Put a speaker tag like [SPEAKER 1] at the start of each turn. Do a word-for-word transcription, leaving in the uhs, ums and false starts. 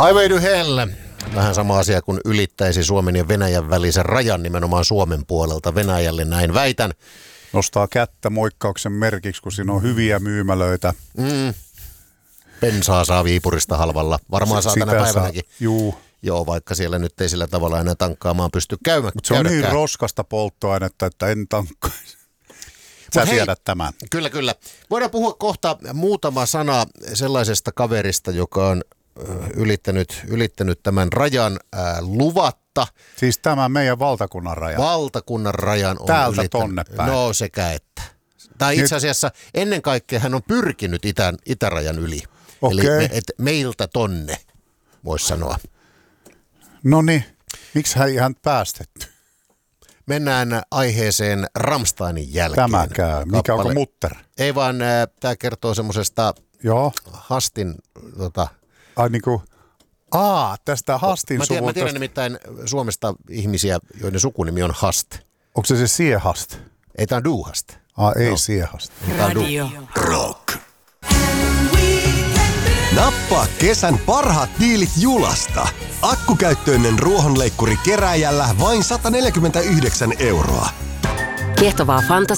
[SPEAKER 1] Highway to Hell. Vähän sama asia kuin ylittäisi Suomen ja Venäjän välisen rajan nimenomaan Suomen puolelta Venäjälle, näin väitän.
[SPEAKER 2] Nostaa kättä moikkauksen merkiksi, kun siinä on hyviä myymälöitä.
[SPEAKER 1] Mm. Bensaa saa Viipurista halvalla. Varmaan saa tänä päivänäkin.
[SPEAKER 2] Juu.
[SPEAKER 1] Joo, vaikka siellä nyt ei sillä tavalla enää tankkaamaan pysty käymään.
[SPEAKER 2] Mutta se on niin roskasta polttoainetta, että en tankkaisi. Sä
[SPEAKER 1] hei,
[SPEAKER 2] tiedät tämän.
[SPEAKER 1] Kyllä, kyllä. Voidaan puhua kohta muutama sana sellaisesta kaverista, joka on ylittänyt, ylittänyt tämän rajan ää, luvatta.
[SPEAKER 2] Siis tämä meidän valtakunnan raja.
[SPEAKER 1] Valtakunnan rajan on
[SPEAKER 2] täältä
[SPEAKER 1] ylittänyt.
[SPEAKER 2] tonne päin.
[SPEAKER 1] No sekä että. Tai itse asiassa ennen kaikkea hän on pyrkinyt itän, itärajan yli.
[SPEAKER 2] Okei.
[SPEAKER 1] Eli me, et meiltä tonne, voisi sanoa.
[SPEAKER 2] No niin, miksi hän ei ihan päästetty?
[SPEAKER 1] Mennään aiheeseen Rammsteinin jälkeen.
[SPEAKER 2] Tämä käy. Mikä
[SPEAKER 1] Kappale.
[SPEAKER 2] onko mutter?
[SPEAKER 1] Ei vaan, äh, tämä kertoo semmoisesta Hastin... Tota,
[SPEAKER 2] Ai niinku, aa, tästä Hastin
[SPEAKER 1] mä tiedän,
[SPEAKER 2] suvun.
[SPEAKER 1] mä tiedän nimittäin Suomesta ihmisiä, joiden sukunimi on Hast.
[SPEAKER 2] Onko se se Siehast?
[SPEAKER 1] Ei, tämä on Duhast.
[SPEAKER 2] Aa, ei
[SPEAKER 1] no.
[SPEAKER 2] Siehast.
[SPEAKER 3] Radio
[SPEAKER 4] Rock. Nappaa kesän parhaat diilit Julasta. Akkukäyttöinen ruohonleikkuri kerääjällä vain sata neljäkymmentäyhdeksän euroa.
[SPEAKER 3] Kiehtovaa fantasiaa